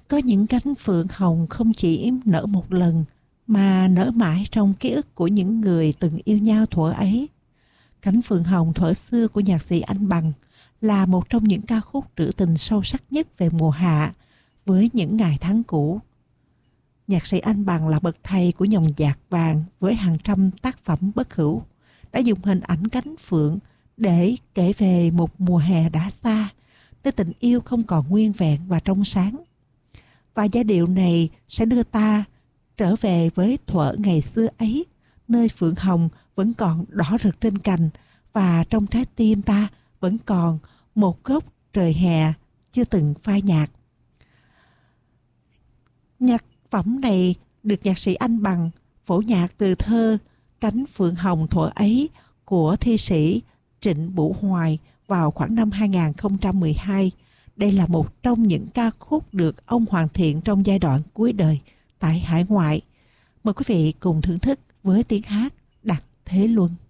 Có những cánh phượng hồng không chỉ nở một lần mà nở mãi trong ký ức của những người từng yêu nhau thuở ấy. Cánh phượng hồng thuở xưa của nhạc sĩ Anh Bằng là một trong những ca khúc trữ tình sâu sắc nhất về mùa hạ với những ngày tháng cũ. Nhạc sĩ Anh Bằng là bậc thầy của dòng nhạc vàng với hàng trăm tác phẩm bất hủ, đã dùng hình ảnh cánh phượng để kể về một mùa hè đã xa, nơi tình yêu không còn nguyên vẹn và trong sáng. Và giai điệu này sẽ đưa ta trở về với thuở ngày xưa ấy, nơi phượng hồng vẫn còn đỏ rực trên cành và trong trái tim ta vẫn còn một góc trời hè chưa từng phai nhạt. Nhạc phẩm này được nhạc sĩ Anh Bằng phổ nhạc từ thơ Cánh phượng hồng thuở ấy của thi sĩ Trịnh Bửu Hoài vào khoảng năm 2012. Đây là một trong những ca khúc được ông hoàn thiện trong giai đoạn cuối đời tại hải ngoại. Mời quý vị cùng thưởng thức với tiếng hát Đặng Thế Luân.